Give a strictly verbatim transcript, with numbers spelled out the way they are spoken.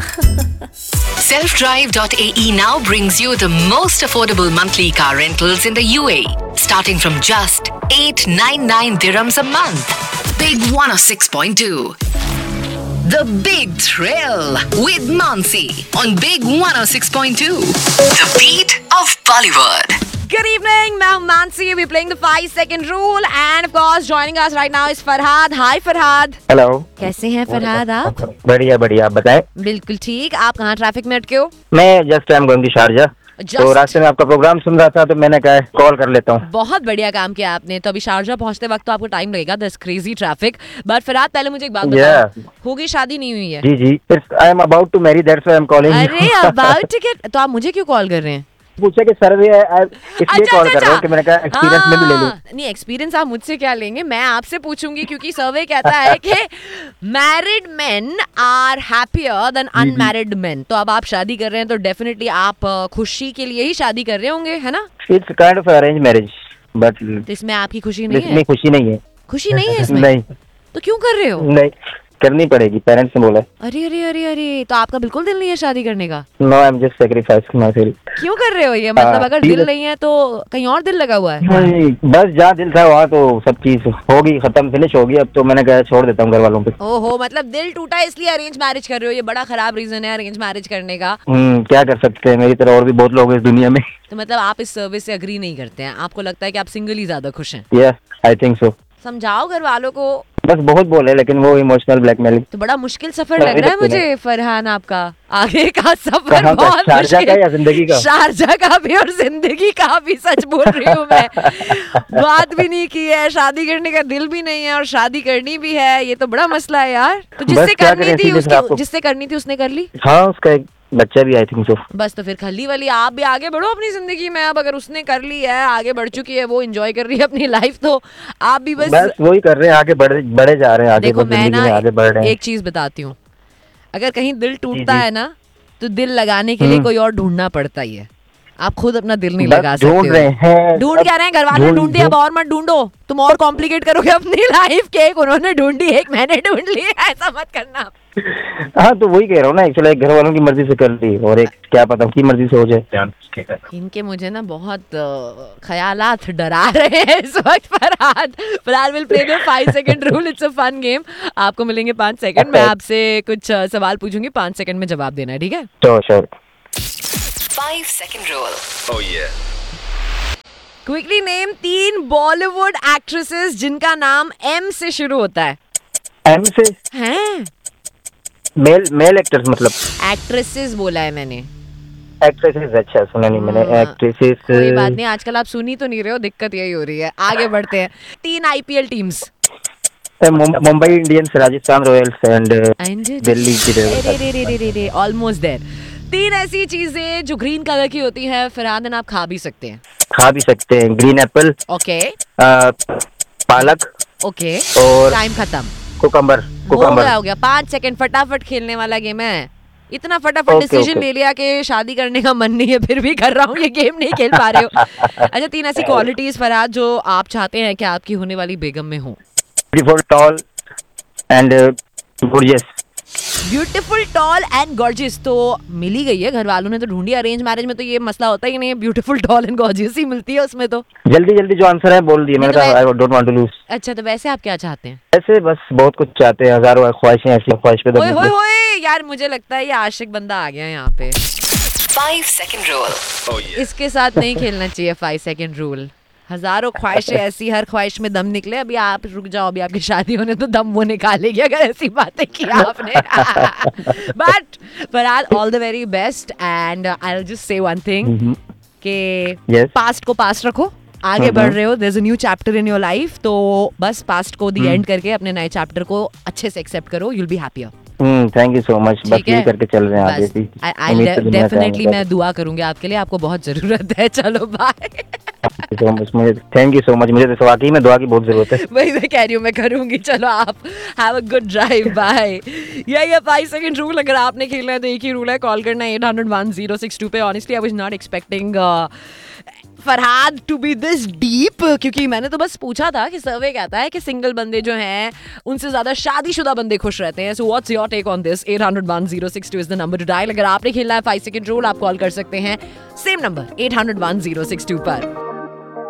self drive dot a e now brings you the most affordable monthly car rentals in the U A E, starting from just eight ninety-nine dirhams a month. Big one oh six point two. The Big Thrill with Mansi on Big one oh six point two. The beat of Bollywood. Good evening, I'm Mansi. We're playing the five second rule, and of course, joining us right now is Farhad. Hi, Farhad. Hello, कैसे हैं फरहाद आप? बढ़िया बढ़िया, आप बताएं। बिल्कुल ठीक। आप कहाँ ट्रैफिक में अटके हो? मैं just I am going to Sharjah, तो रास्ते में आपका प्रोग्राम सुन रहा था, तो मैंने कहा कॉल कर लेता हूँ। बहुत बढ़िया काम किया आपने। तो अभी शारजा पहुँचते वक्त तो आपको टाइम लगेगा, this crazy traffic. But Farhad, पहले मुझे एक बात बताओ, होगी शादी नहीं हुई है? जी जी, I am about to marry, that's why I am calling. अरे अबाउट टिकट, तो आप मुझे क्यों कॉल कर रहे हैं? पूछा कि सर्वे है, इसलिए कॉल कर रहा हूँ कि मैंने कहा एक्सपीरियंस में भी ले लूं। नहीं, एक्सपीरियंस आप मुझसे क्या लेंगे, मैं आपसे पूछूंगी, क्योंकि सर्वे कहता है कि married men are happier than unmarried main. तो अब आप शादी कर रहे हैं तो डेफिनेटली आप खुशी के लिए ही शादी कर रहे होंगे, है ना? It's kind of arrange marriage, but इसमें आपकी खुशी नहीं है? इसमें खुशी नहीं है। खुशी नहीं है इसमें? नहीं। तो क्यों कर रहे हो? नहीं, करनी पड़ेगी, पेरेंट्स ने बोला। अरे अरे अरे अरे, तो आपका बिल्कुल दिल नहीं है शादी करने का? No, I am just sacrificing my self. क्यों कर रहे हो ये? मतलब अगर दिल नहीं है तो कहीं और दिल लगा हुआ है? नहीं, बस जहाँ दिल था वहाँ तो सब चीज होगी, खत्म, फिनिश होगी। अब तो मैंने कहा छोड़ देता हूँ घर वालों पे। ओहो, मतलब दिल टूटा इसलिए अरेंज मैरिज कर रहे हो? ये बड़ा खराब रीजन है अरेंज मैरिज करने का। हम्म क्या कर सकते हैं, मेरी तरह और भी बहुत लोग हैं इस दुनिया में। तो मतलब आप इस सर्विस से अग्री नहीं करते हैं? आपको लगता है कि आप सिंगल ही ज्यादा खुश हैं? Yes, I think so. समझाओ घर वालों को। बस बहुत बोले, लेकिन वो इमोशनल ब्लैकमेलिंग। तो बड़ा मुश्किल सफर लग रहा है मुझे फरहान आपका। आगे का सफर कहाँ बहुत का? शारजा का या मुश्किल। जिंदगी का? शारजा का भी और जिंदगी का भी, सच बोल रही हूँ मैं। बात भी नहीं की है, शादी करने का दिल भी नहीं है, और शादी करनी भी है, ये तो बड़ा मसला है यार। तो जिससे बस क्या करनी करें, थी सीधे से उसकी, आपको- जिससे करनी थी उसने कर ली। हाँ, उसका एक बच्चा भी आई थिंक सो। बस तो फिर खली वाली आप भी आगे बढ़ो अपनी जिंदगी में। अब अगर उसने कर ली है, आगे बढ़ चुकी है, वो एंजॉय कर रही है अपनी लाइफ, तो आप भी बस बस वही कर रहे हैं, आगे बढ़े बढ़े जा रहे हैं, आगे देखो बस मैं जिंदगी ना में आगे बढ़ रहे हैं। एक चीज बताती हूँ, अगर कहीं दिल टूटता जी, जी। है ना, तो दिल लगाने के लिए हम्म। कोई और ढूंढना पड़ता ही है। आप खुद अपना दिल नहीं बस लगा सकते ढूंढ रहे हो। हैं। ढूंढ क्या रहे हैं? घर वालों ने ढूंढ- ढूंढ दिया, अब और मत ढूंढो। तुम और कॉम्प्लिकेट करोगे अपनी लाइफ के। एक उन्होंने ढूंढी, एक मैंने ढूंढ ली, ऐसा मत करना। हाँ, तो वही कह रहा हूँ ना, एक्चुअली घर वालों की मर्जी से कर ली, और एक क्या पता उनकी मर्जी से हो जाए। इनके मुझे ना बहुत अ, ख्यालात डरा रहे हैं इस वक्त। Farhad, Farhad will play the five second rule. It's a fun game. आपको मिलेंगे पाँच सेकंड। मैं आपसे कुछ अ, सवाल पूछूंगी, पाँच सेकंड में जवाब देना है, ठीक है? Sure sure. Five second rule. Oh yeah. Quickly name तीन बॉलीवुड एक्ट्रेसेस जिनका नाम एम से शुरू होता है। एम से? हैं? मेल मेल एक्टर्स मतलब? एक्ट्रेसेस बोला है मैंने। एक्ट्रेसेस? अच्छा, सुना नहीं मैंने। हाँ, एक्ट्रेसेस कोई बात नहीं, आजकल आप सुन ही तो नहीं रहे हो, दिक्कत यही हो रही है। आगे बढ़ते हैं। तीन IPL teams. Mumbai Indians, Rajasthan Royals and Delhi. Almost there. तीन ऐसी चीजें जो ग्रीन कलर की होती है फरहान, आप खा भी सकते हैं। खा भी सकते हैं। ग्रीन एप्पल, ओके पालक, ओके, और टाइम खत्म। कुकम्बर। हो कुकम्बर गया हो गया पाँच सेकंड। फटाफट खेलने वाला गेम है। इतना फटाफट Okay, डिसीजन okay. ले लिया कि शादी करने का मन नहीं है, फिर भी कर रहा हूँ, ये गेम नहीं खेल पा रहे हो। अच्छा, तीन ऐसी क्वालिटीज फरहाद जो आप चाहते हैं कि आपकी होने वाली बेगम में हो। Beautiful, tall and gorgeous. Beautiful, tall and gorgeous तो मिल ही गई है, घर वालों ने तो ढूंढी। अरेंज मैरिज में तो ये मसला होता ही नहीं है, ब्यूटीफुल, टॉल एंड गॉर्जियस ही मिलती है उसमें तो। जल्दी जल्दी जो आंसर है बोल दिए, मैंने नहीं तो कहा I don't want to lose. अच्छा, तो वैसे आप क्या चाहते हैं? ऐसे बस बहुत कुछ चाहते हैं, हजारों ख्वाहिशें, ऐसी ख्वाहिश पे दम ओए होए निकले। होए यार, मुझे लगता है ये आशिक बंदा आ गया यहाँ पे। Five second rule. Oh yeah. इसके साथ नहीं खेलना चाहिए फाइव सेकेंड रूल। हजारों ख्वाहिशें ऐसी, हर ख्वाहिश में दम निकले। अभी आप रुक जाओ, अभी आपकी शादी होने तो दम वो निकालेगी अगर ऐसी बातें की आपने। But Farhad, all the very best, and I will just say one thing कि Yes. पास्ट को पास्ट रखो, आगे बढ़ रहे हो, there is a new chapter in your life, तो बस पास्ट को दी एंड करके अपने नए चैप्टर को अच्छे से एक्सेप्ट करो, you will be happier. Hmm thank you so much. बस ठीक है, ये करके चल रहे हैं आगे भी। उम्मीद से दुनिया डेफिनेटली चाहेंगे। मैं दुआ करूंगी आपके लिए, आपको बहुत जरूरत है। चलो बाय। so much, मुझे थैंक यू सो मच। मुझे तो वाकई में दुआ की बहुत जरूरत है। वही मैं कह रही हूँ, मैं करूंगी। चलो आप have a good drive, bye. ये ये फाइव सेकंड रूल, अगर आपने खेलना है तो एक ही रूल है, कॉल करना eight hundred one zero six to पे। Honestly I was not expecting Farhad to be this deep, क्योंकि मैंने तो बस पूछा था कि सर्वे कहता है कि सिंगल बंदे जो हैं उनसे ज्यादा शादीशुदा बंदे खुश रहते हैं. So what's your take on this? Eight hundred one zero six two is the number two dial. अगर आपने खेलना है फाइव सेकंड रूल, आप कॉल कर सकते हैं same number eight hundred one zero six to पर.